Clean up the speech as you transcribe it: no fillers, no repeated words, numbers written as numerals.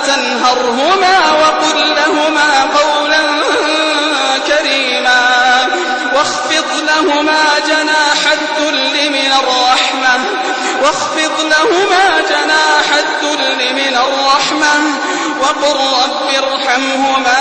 تنهرهما وقل لهما قولا كريما واخفض لهما جناح الذل من الرحمة وقل رب ارحمهما